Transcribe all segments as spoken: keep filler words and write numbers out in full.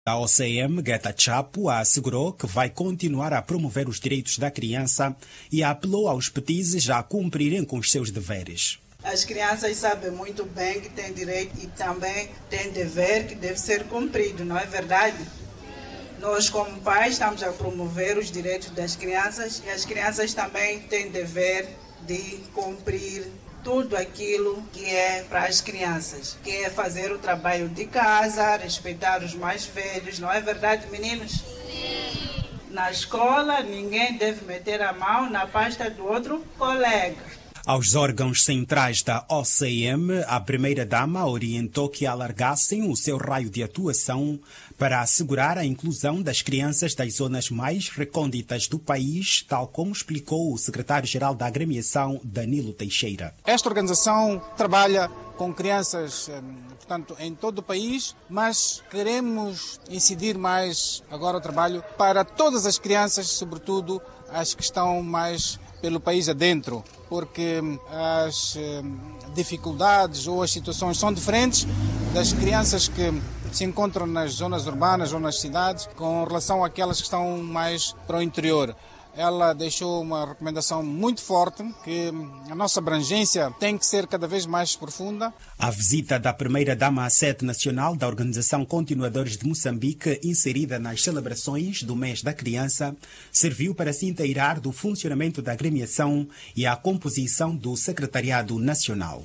A O C M, Geta Chapo, assegurou que vai continuar a promover os direitos da criança e apelou aos petizes a cumprirem com os seus deveres. As crianças sabem muito bem que têm direito e também têm dever que deve ser cumprido, não é verdade? Nós, como pais, estamos a promover os direitos das crianças e as crianças também têm dever de cumprir tudo aquilo que é para as crianças, que é fazer o trabalho de casa, respeitar os mais velhos, não é verdade, meninos? Sim. Na escola, ninguém deve meter a mão na pasta do outro colega. Aos órgãos centrais da O C M, a primeira-dama orientou que alargassem o seu raio de atuação para assegurar a inclusão das crianças das zonas mais recônditas do país, tal como explicou o secretário-geral da agremiação, Danilo Teixeira. Esta organização trabalha com crianças, portanto, em todo o país, mas queremos incidir mais agora o trabalho para todas as crianças, sobretudo as que estão mais pelo país adentro, porque as dificuldades ou as situações são diferentes das crianças que se encontram nas zonas urbanas ou nas cidades com relação àquelas que estão mais para o interior. Ela deixou uma recomendação muito forte que a nossa abrangência tem que ser cada vez mais profunda. A visita da primeira-dama à sede nacional da Organização Continuadores de Moçambique, inserida nas celebrações do mês da criança, serviu para se inteirar do funcionamento da agremiação e a composição do Secretariado Nacional.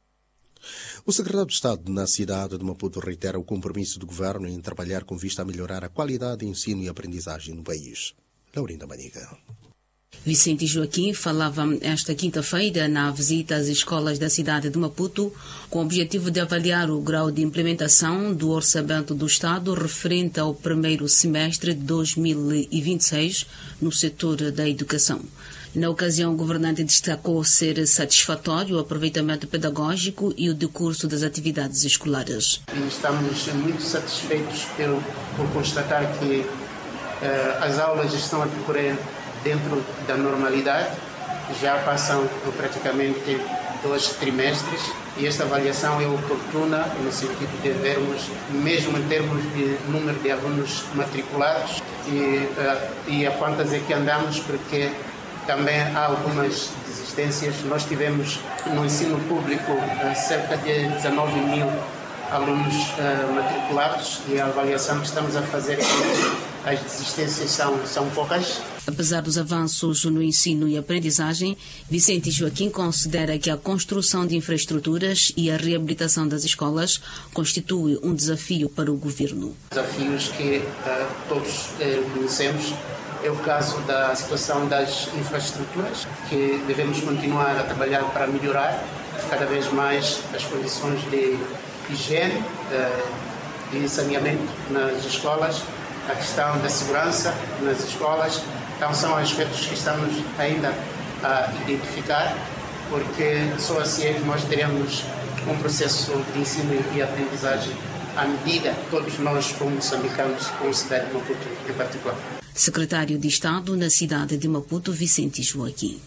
O secretário de Estado na cidade de Maputo reitera o compromisso do governo em trabalhar com vista a melhorar a qualidade de ensino e aprendizagem no país. Laurinda Maniga. Vicente Joaquim falava esta quinta-feira na visita às escolas da cidade de Maputo com o objetivo de avaliar o grau de implementação do orçamento do Estado referente ao primeiro semestre de dois mil e vinte e seis no setor da educação. Na ocasião, o governante destacou ser satisfatório o aproveitamento pedagógico e o decurso das atividades escolares. Estamos muito satisfeitos por, por constatar que uh, as aulas estão a decorrer dentro da normalidade, já passam praticamente dois trimestres e esta avaliação é oportuna no sentido de vermos, mesmo em termos de número de alunos matriculados e, uh, e a quantas é que andamos, porque também há algumas desistências. Nós tivemos no ensino público uh, cerca de dezanove mil alunos uh, matriculados e a avaliação que estamos a fazer é que as desistências são, são poucas. Apesar dos avanços no ensino e aprendizagem, Vicente Joaquim considera que a construção de infraestruturas e a reabilitação das escolas constitui um desafio para o governo. Desafios que uh, todos uh, conhecemos é o caso da situação das infraestruturas, que devemos continuar a trabalhar para melhorar cada vez mais as condições de higiene, uh, de saneamento nas escolas, a questão da segurança nas escolas. Então são aspectos que estamos ainda a identificar, porque só assim é que nós teremos um processo de ensino e aprendizagem à medida que todos nós, como moçambicanos, como cidade de Maputo em particular. Secretário de Estado na cidade de Maputo, Vicente Joaquim.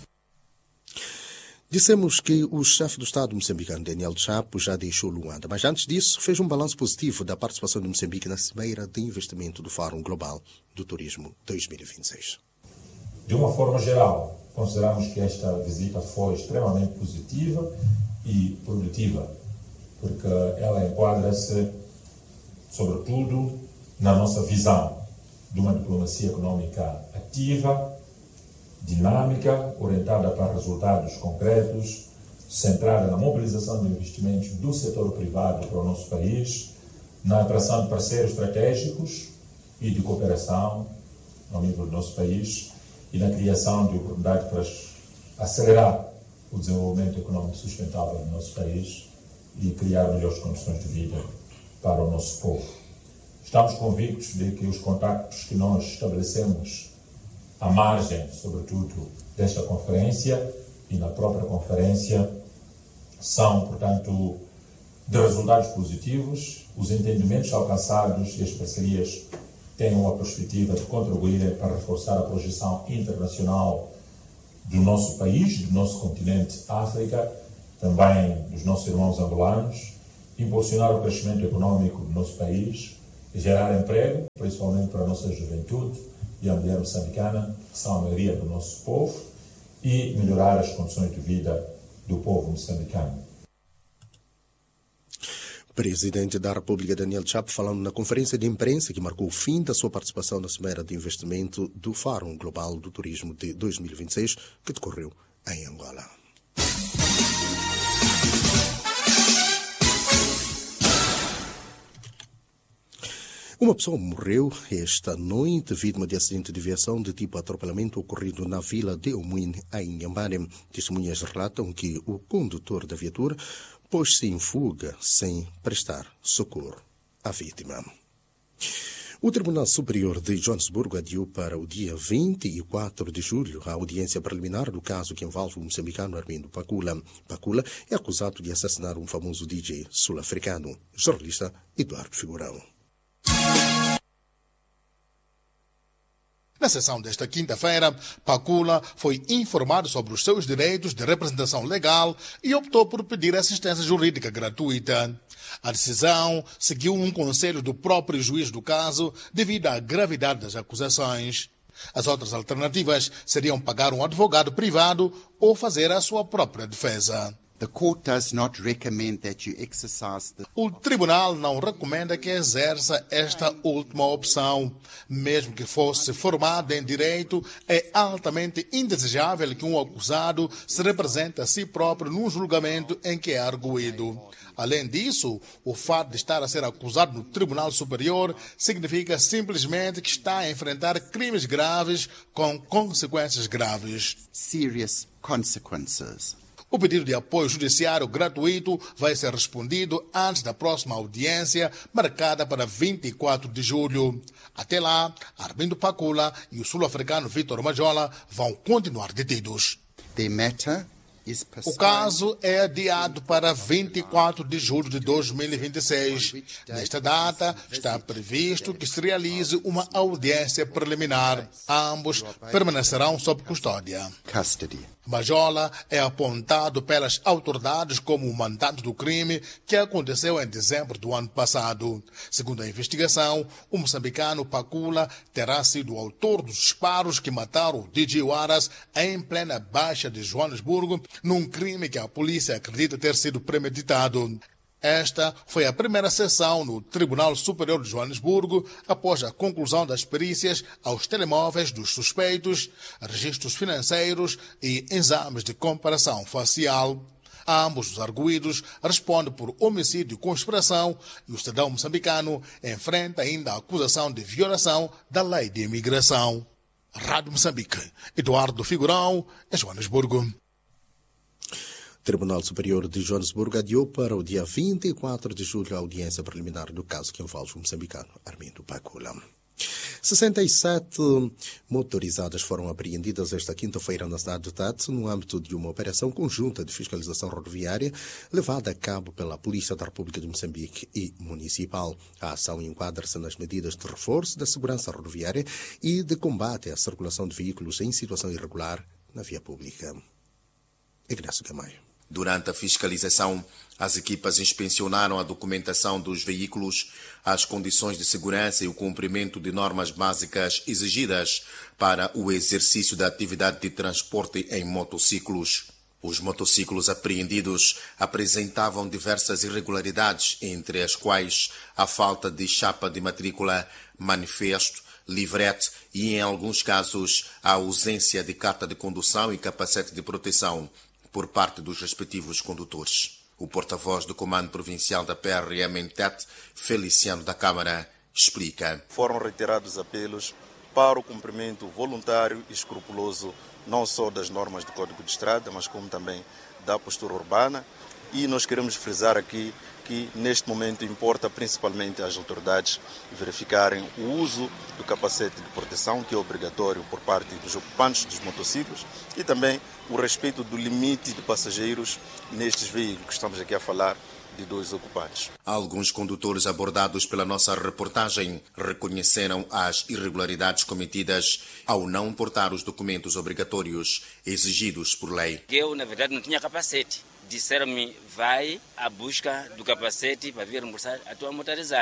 Dissemos que o chefe do Estado moçambicano, Daniel Chapo, já deixou Luanda, mas antes disso fez um balanço positivo da participação de Moçambique na Cimeira de Investimento do Fórum Global do Turismo dois mil e vinte e seis. De uma forma geral, consideramos que esta visita foi extremamente positiva e produtiva, porque ela enquadra-se, sobretudo, na nossa visão de uma diplomacia econômica ativa, dinâmica, orientada para resultados concretos, centrada na mobilização de investimentos do setor privado para o nosso país, na atração de parceiros estratégicos e de cooperação ao nível do nosso país e na criação de oportunidades para acelerar o desenvolvimento econômico sustentável do nosso país e criar melhores condições de vida para o nosso povo. Estamos convictos de que os contactos que nós estabelecemos à margem, sobretudo, desta conferência e na própria conferência são, portanto, de resultados positivos. Os entendimentos alcançados e as parcerias têm uma perspectiva de contribuir para reforçar a projeção internacional do nosso país, do nosso continente África, também dos nossos irmãos angolanos, impulsionar o crescimento econômico do nosso país gerar emprego, principalmente para a nossa juventude e a mulher moçambicana, que são a maioria do nosso povo, e melhorar as condições de vida do povo moçambicano. Presidente da República Daniel Chapo falando na conferência de imprensa que marcou o fim da sua participação na Cimeira de Investimento do Fórum Global do Turismo de dois mil e vinte e seis, que decorreu em Angola. Uma pessoa morreu esta noite vítima de acidente de viação de tipo atropelamento ocorrido na vila de Omuine, em Inhambane. Testemunhas relatam que o condutor da viatura pôs-se em fuga sem prestar socorro à vítima. O Tribunal Superior de Joanesburgo adiou para o dia vinte e quatro de julho a audiência preliminar do caso que envolve o moçambicano Armindo Pacula. Pacula é acusado de assassinar um famoso D J sul-africano. Jornalista Eduardo Figurão. Na sessão desta quinta-feira, Pacula foi informado sobre os seus direitos de representação legal e optou por pedir assistência jurídica gratuita. A decisão seguiu um conselho do próprio juiz do caso devido à gravidade das acusações. As outras alternativas seriam pagar um advogado privado ou fazer a sua própria defesa. The court does not recommend that you exercise the... O tribunal não recomenda que exerça esta última opção. Mesmo que fosse formado em direito, é altamente indesejável que um acusado se represente a si próprio num julgamento em que é arguído. Além disso, o fato de estar a ser acusado no Tribunal Superior significa simplesmente que está a enfrentar crimes graves com consequências graves. Serious consequences. O pedido de apoio judiciário gratuito vai ser respondido antes da próxima audiência, marcada para vinte e quatro de julho. Até lá, Armindo Pacula e o sul-africano Vitor Majola vão continuar detidos. The matter is O caso é adiado para vinte e quatro de julho de dois mil e vinte e seis. Nesta data, está previsto que se realize uma audiência preliminar. Ambos permanecerão sob custódia. Custody. Majola é apontado pelas autoridades como o mandante do crime que aconteceu em dezembro do ano passado. Segundo a investigação, o moçambicano Pacula terá sido o autor dos disparos que mataram o D J Waras em plena Baixa de Joanesburgo, num crime que a polícia acredita ter sido premeditado. Esta foi a primeira sessão no Tribunal Superior de Joanesburgo após a conclusão das perícias aos telemóveis dos suspeitos, registros financeiros e exames de comparação facial. Ambos os arguidos respondem por homicídio e conspiração e o cidadão moçambicano enfrenta ainda a acusação de violação da lei de imigração. Rádio Moçambique, Eduardo Figurão, em Joanesburgo. Tribunal Superior de Joanesburgo adiou para o dia vinte e quatro de julho a audiência preliminar do caso que envolve o moçambicano Armindo Pacula. sessenta e sete motorizadas foram apreendidas esta quinta-feira na cidade de Tete no âmbito de uma operação conjunta de fiscalização rodoviária levada a cabo pela Polícia da República de Moçambique e Municipal. A ação enquadra-se nas medidas de reforço da segurança rodoviária e de combate à circulação de veículos em situação irregular na via pública. Ignacio Camayo. Durante a fiscalização, as equipas inspecionaram a documentação dos veículos, as condições de segurança e o cumprimento de normas básicas exigidas para o exercício da atividade de transporte em motociclos. Os motociclos apreendidos apresentavam diversas irregularidades, entre as quais a falta de chapa de matrícula, manifesto, livrete e, em alguns casos, a ausência de carta de condução e capacete de proteção por parte dos respectivos condutores. O porta-voz do Comando Provincial da P R M em Tete, Feliciano da Câmara, explica. Foram retirados apelos para o cumprimento voluntário e escrupuloso não só das normas do Código de Estrada, mas como também da postura urbana. E nós queremos frisar aqui que neste momento importa principalmente às autoridades verificarem o uso do capacete de proteção, que é obrigatório por parte dos ocupantes dos motociclos, e também o respeito do limite de passageiros nestes veículos que estamos aqui a falar de dois ocupantes. Alguns condutores abordados pela nossa reportagem reconheceram as irregularidades cometidas ao não portar os documentos obrigatórios exigidos por lei. Eu, na verdade, não tinha capacete. Disseram-me, vai à busca do capacete para vir almoçar a tua motorizada.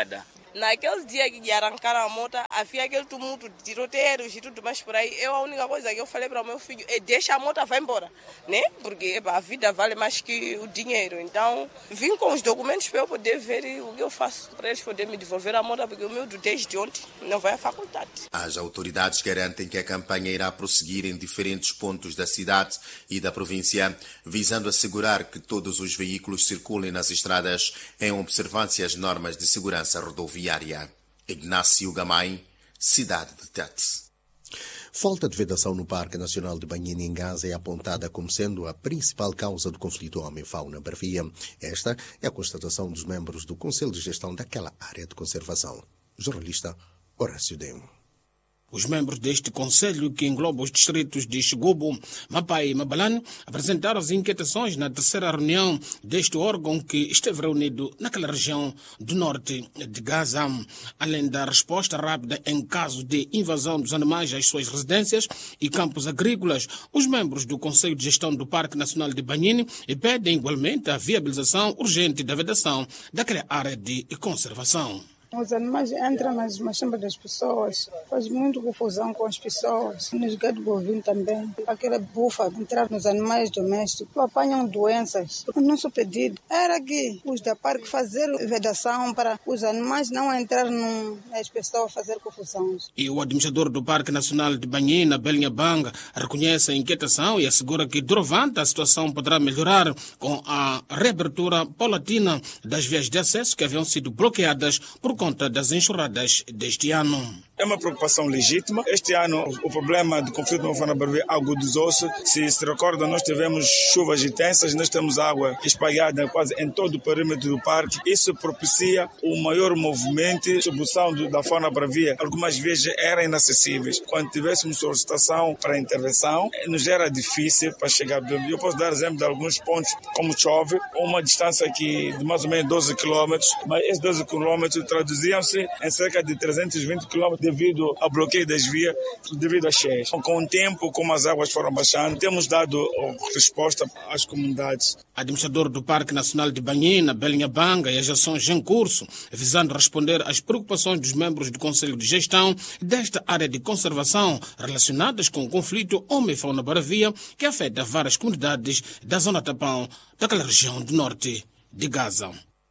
Naquele dia que arrancaram a moto, havia aquele tumulto de tiroteiros e tudo mais por aí. Eu, a única coisa que eu falei para o meu filho é deixa a moto, vai embora, né? Porque epa, a vida vale mais que o dinheiro. Então, vim com os documentos para eu poder ver o que eu faço para eles poderem me devolver a moto, porque o meu desde ontem não vai à faculdade. As autoridades garantem que a campanha irá prosseguir em diferentes pontos da cidade e da província, visando assegurar que todos os veículos circulem nas estradas em observância às normas de segurança rodoviária. Ignácio Gamay, cidade de Tete. Falta de vedação no Parque Nacional de Banhine em Gaza é apontada como sendo a principal causa do conflito homem-fauna-bravia. Esta é a constatação dos membros do Conselho de Gestão daquela área de conservação. Jornalista Horácio Demo. Os membros deste conselho, que engloba os distritos de Xigubu, Mapai e Mabalane, apresentaram as inquietações na terceira reunião deste órgão que esteve reunido naquela região do norte de Gaza. Além da resposta rápida em caso de invasão dos animais às suas residências e campos agrícolas, os membros do Conselho de Gestão do Parque Nacional de Banhine pedem igualmente a viabilização urgente da vedação daquela área de conservação. Os animais entram nas machambas das pessoas, faz muita confusão com as pessoas, nos gados bovinos também. Aquela bufa entrar nos animais domésticos, apanham doenças. O nosso pedido era que os da parque fazer vedação para os animais não entrar nas pessoas fazer confusão. E o administrador do Parque Nacional de Banhine, Abel Banga, reconhece a inquietação e assegura que, doravante, a situação poderá melhorar com a reabertura paulatina das vias de acesso que haviam sido bloqueadas por conta das enxurradas deste ano. É uma preocupação legítima. Este ano o problema do conflito homem-fauna-bravia agudizou-se. Se se recorda, nós tivemos chuvas intensas, nós temos água espalhada quase em todo o perímetro do parque. Isso propicia o maior movimento e distribuição da fauna-bravia. Algumas vezes eram inacessíveis. Quando tivéssemos solicitação para intervenção, nos era difícil para chegar. Eu posso dar exemplo de alguns pontos, como chove, uma distância aqui de mais ou menos doze quilômetros, mas esses doze quilômetros traduziam-se em cerca de trezentos e vinte quilômetros devido ao bloqueio das vias, devido às cheias. Com o tempo, como as águas foram baixando, temos dado resposta às comunidades. Administrador do Parque Nacional de Banhine, Abel Banga, e as ações em curso, visando responder às preocupações dos membros do Conselho de Gestão desta área de conservação relacionadas com o conflito homem-fauna-bravia que afeta várias comunidades da zona Tapão, daquela região do norte de Gaza.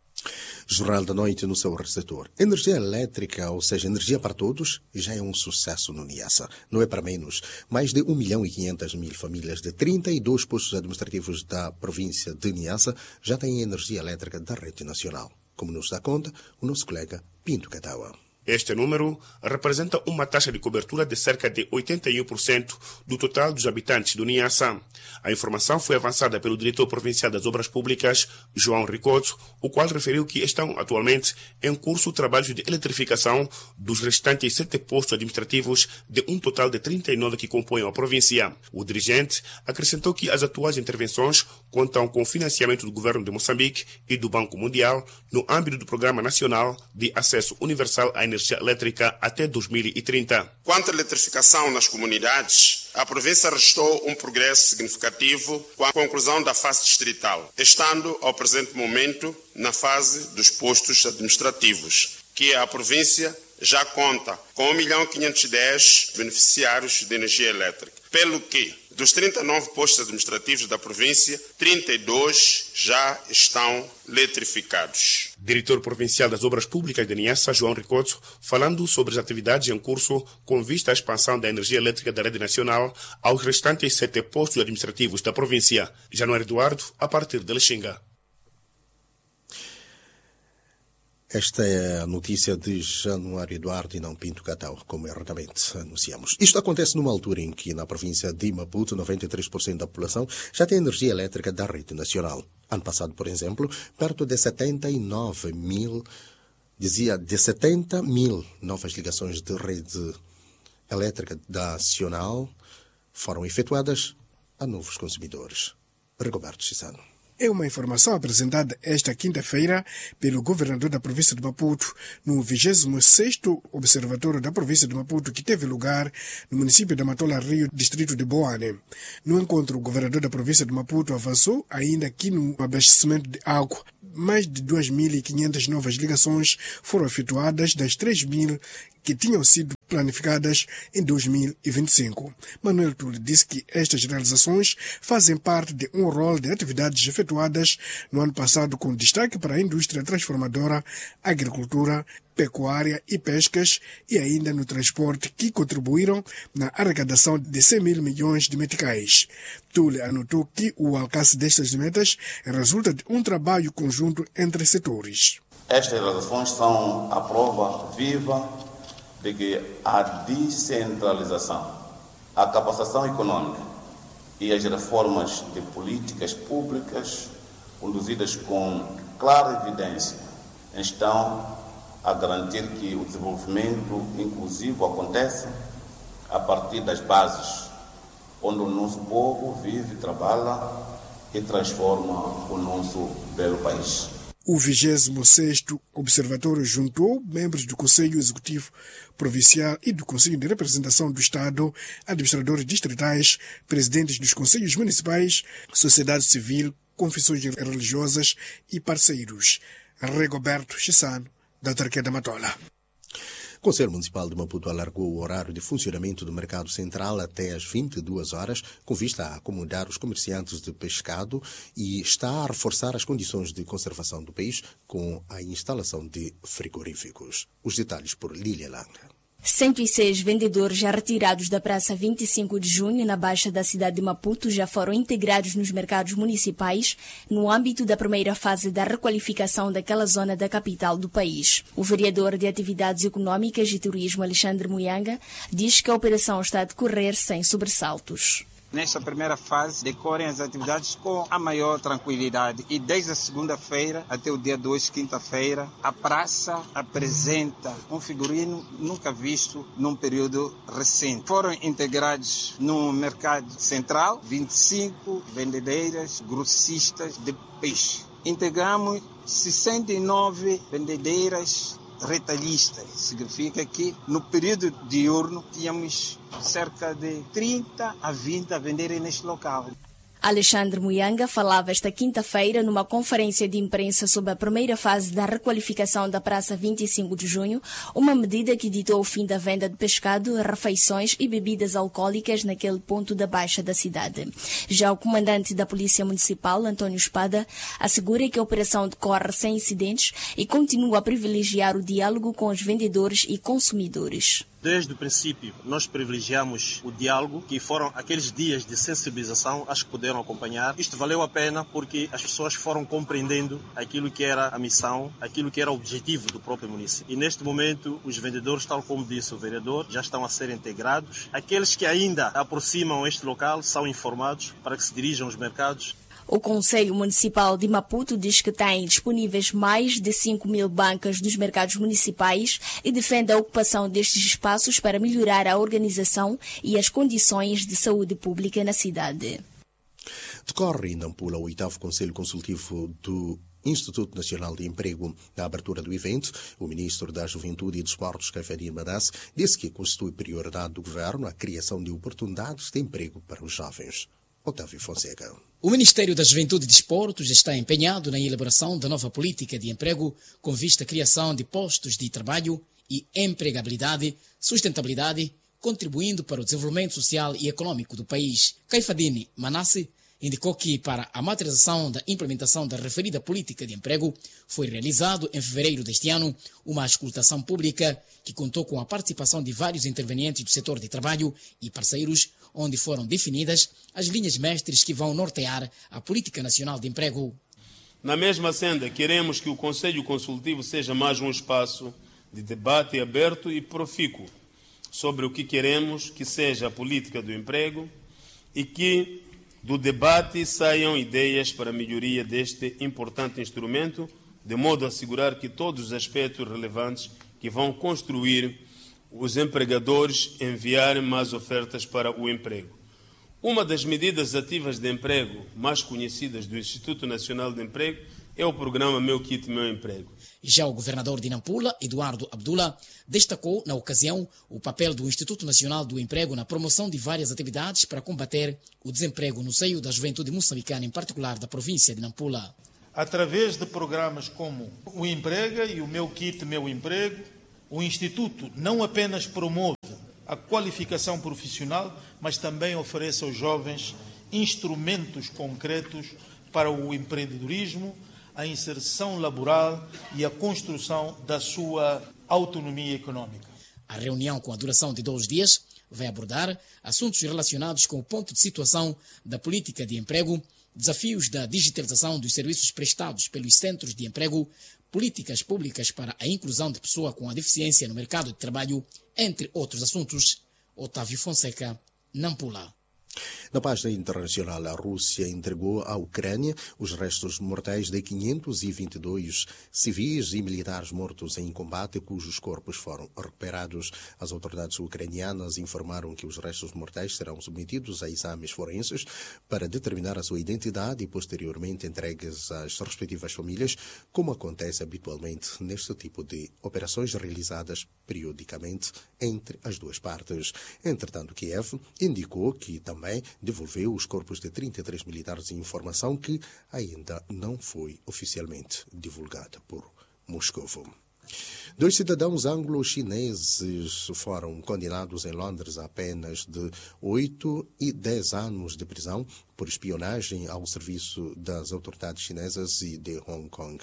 Jornal da Noite no seu receptor. Energia elétrica, ou seja, energia para todos, já é um sucesso no Niassa. Não é para menos. Mais de um milhão e quinhentas mil famílias de trinta e dois postos administrativos da província de Niassa já têm energia elétrica da rede nacional. Como nos dá conta o nosso colega Pinto Cataua. Este número representa uma taxa de cobertura de cerca de oitenta e um por cento do total dos habitantes do Niassa. A informação foi avançada pelo diretor provincial das Obras Públicas, João Ricoto, o qual referiu que estão atualmente em curso trabalhos de eletrificação dos restantes sete postos administrativos de um total de trinta e nove que compõem a província. O dirigente acrescentou que as atuais intervenções contam com financiamento do governo de Moçambique e do Banco Mundial no âmbito do Programa Nacional de Acesso Universal à Energia energia elétrica até dois mil e trinta. Quanto à eletrificação nas comunidades, a província registrou um progresso significativo com a conclusão da fase distrital, estando ao presente momento na fase dos postos administrativos, que a província já conta com um milhão quinhentos e dez beneficiários de energia elétrica, pelo que dos trinta e nove postos administrativos da província, trinta e dois já estão eletrificados. Diretor Provincial das Obras Públicas de Niassa, João Ricoto, falando sobre as atividades em curso com vista à expansão da energia elétrica da rede nacional aos restantes sete postos administrativos da província. Januário Eduardo, a partir de Lexinga. Esta é a notícia de Januário Eduardo e não Pinto Catau, como erradamente anunciamos. Isto acontece numa altura em que, na província de Maputo, noventa e três por cento da população já tem energia elétrica da rede nacional. Ano passado, por exemplo, perto de setenta e nove mil, dizia, de setenta mil novas ligações de rede elétrica nacional foram efetuadas a novos consumidores. Rigoberto Chissano. É uma informação apresentada esta quinta-feira pelo governador da província de Maputo no vigésimo sexto Observatório da província de Maputo, que teve lugar no município de Matola Rio, distrito de Boane. No encontro, o governador da província de Maputo avançou ainda que no abastecimento de água, mais de duas mil e quinhentas novas ligações foram efetuadas das três mil que tinham sido planificadas em dois mil e vinte e cinco. Manuel Tule disse que estas realizações fazem parte de um rol de atividades efetuadas no ano passado com destaque para a indústria transformadora, agricultura, pecuária e pescas e ainda no transporte, que contribuíram na arrecadação de cem mil milhões de meticais. Tule anotou que o alcance destas metas resulta de um trabalho conjunto entre setores. Estas realizações são a prova viva de que a descentralização, a capacitação econômica e as reformas de políticas públicas conduzidas com clara evidência estão a garantir que o desenvolvimento inclusivo acontece a partir das bases, onde o nosso povo vive, trabalha e transforma o nosso belo país. O vigésimo sexto Observatório juntou membros do Conselho Executivo Provincial e do Conselho de Representação do Estado, administradores distritais, presidentes dos conselhos municipais, sociedade civil, confissões religiosas e parceiros. Regoberto Chissano, da autarquia da Matola. O Conselho Municipal de Maputo alargou o horário de funcionamento do mercado central até às vinte e duas horas, com vista a acomodar os comerciantes de pescado, e está a reforçar as condições de conservação do peixe com a instalação de frigoríficos. Os detalhes por Lília Langa. cento e seis vendedores já retirados da Praça vinte e cinco de junho, na Baixa da cidade de Maputo, já foram integrados nos mercados municipais no âmbito da primeira fase da requalificação daquela zona da capital do país. O vereador de Atividades Econômicas e Turismo, Alexandre Muyanga, diz que a operação está a decorrer sem sobressaltos. Nesta primeira fase, decorrem as atividades com a maior tranquilidade e desde a segunda-feira até o dia dois, quinta-feira, a praça apresenta um figurino nunca visto num período recente. Foram integrados no mercado central vinte e cinco vendedeiras grossistas de peixe. Integramos sessenta e nove vendedeiras retalhistas. Significa que no período diurno tínhamos cerca de trinta a vinte a venderem neste local. Alexandre Muyanga falava esta quinta-feira numa conferência de imprensa sobre a primeira fase da requalificação da Praça vinte e cinco de junho, uma medida que ditou o fim da venda de pescado, refeições e bebidas alcoólicas naquele ponto da Baixa da cidade. Já o comandante da Polícia Municipal, António Espada, assegura que a operação decorre sem incidentes e continua a privilegiar o diálogo com os vendedores e consumidores. Desde o princípio, nós privilegiamos o diálogo, que foram aqueles dias de sensibilização, acho que puderam acompanhar. Isto valeu a pena porque as pessoas foram compreendendo aquilo que era a missão, aquilo que era o objetivo do próprio município. E neste momento, os vendedores, tal como disse o vereador, já estão a ser integrados. Aqueles que ainda aproximam este local são informados para que se dirijam aos mercados. O Conselho Municipal de Maputo diz que tem disponíveis mais de cinco mil bancas nos mercados municipais e defende a ocupação destes espaços para melhorar a organização e as condições de saúde pública na cidade. Decorre em Nampula o oitavo Conselho Consultivo do Instituto Nacional de Emprego. Na abertura do evento, o ministro da Juventude e Desportos, Caifadinho Madasse, disse que constitui prioridade do governo a criação de oportunidades de emprego para os jovens. Otávio Fonseca. O Ministério da Juventude e Desportos está empenhado na elaboração da nova política de emprego com vista à criação de postos de trabalho e empregabilidade, sustentabilidade, contribuindo para o desenvolvimento social e econômico do país. Caifadine Manasse indicou que, para a materialização da implementação da referida política de emprego, foi realizado em fevereiro deste ano uma escutação pública que contou com a participação de vários intervenientes do setor de trabalho e parceiros, onde foram definidas as linhas mestres que vão nortear a Política Nacional de Emprego. Na mesma senda, queremos que o Conselho Consultivo seja mais um espaço de debate aberto e profícuo sobre o que queremos que seja a política do emprego e que do debate saiam ideias para a melhoria deste importante instrumento, de modo a assegurar que todos os aspectos relevantes que vão construir os empregadores enviarem mais ofertas para o emprego. Uma das medidas ativas de emprego mais conhecidas do Instituto Nacional de Emprego é o programa Meu Kit, Meu Emprego. Já o governador de Nampula, Eduardo Abdullah, destacou na ocasião o papel do Instituto Nacional do Emprego na promoção de várias atividades para combater o desemprego no seio da juventude moçambicana, em particular da província de Nampula. Através de programas como o Emprega e o Meu Kit, Meu Emprego, o Instituto não apenas promove a qualificação profissional, mas também oferece aos jovens instrumentos concretos para o empreendedorismo, a inserção laboral e a construção da sua autonomia econômica. A reunião, com a duração de dois dias, vai abordar assuntos relacionados com o ponto de situação da política de emprego, desafios da digitalização dos serviços prestados pelos centros de emprego, políticas públicas para a inclusão de pessoa com a deficiência no mercado de trabalho, entre outros assuntos. Otávio Fonseca, Nampula. Na página internacional, a Rússia entregou à Ucrânia os restos mortais de quinhentos e vinte e dois civis e militares mortos em combate, cujos corpos foram recuperados. As autoridades ucranianas informaram que os restos mortais serão submetidos a exames forenses para determinar a sua identidade e posteriormente entregues às respectivas famílias, como acontece habitualmente neste tipo de operações realizadas periodicamente entre as duas partes. Entretanto, Kiev indicou que também devolveu os corpos de trinta e três militares, em informação que ainda não foi oficialmente divulgada por Moscou. Dois cidadãos anglo-chineses foram condenados em Londres a penas de oito e dez anos de prisão por espionagem ao serviço das autoridades chinesas e de Hong Kong.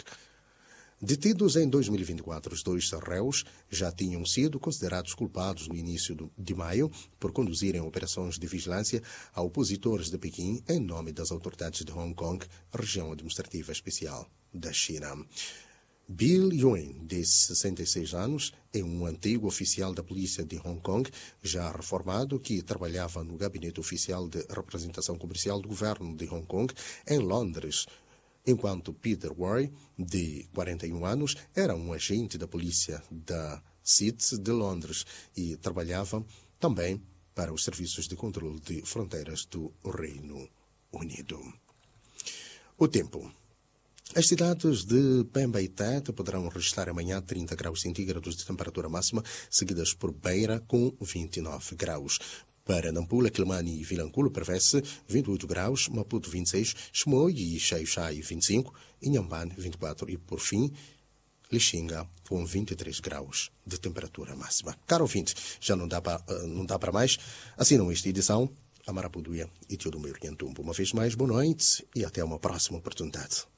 Detidos em dois mil e vinte e quatro, os dois réus já tinham sido considerados culpados no início de maio por conduzirem operações de vigilância a opositores de Pequim em nome das autoridades de Hong Kong, região administrativa especial da China. Bill Yuen, de sessenta e seis anos, é um antigo oficial da polícia de Hong Kong, já reformado, que trabalhava no gabinete oficial de representação comercial do governo de Hong Kong em Londres, enquanto Peter Roy, de quarenta e um anos, era um agente da polícia da City de Londres e trabalhava também para os serviços de controle de fronteiras do Reino Unido. O tempo. As cidades de Pemba e Tete poderão registrar amanhã trinta graus centígrados de temperatura máxima, seguidas por Beira com vinte e nove graus. Para Nampula, Quelimane e Vilanculo prevê-se vinte e oito graus, Maputo vinte e seis, Chimoio e Xai-Xai vinte e cinco, Inhambane vinte e quatro e, por fim, Lixinga com vinte e três graus de temperatura máxima. Caro ouvinte, já não dá para não dá para mais. Assinam esta edição a Marapuduia e Teodomiro Nhantumbo. Uma vez mais, boa noite e até uma próxima oportunidade.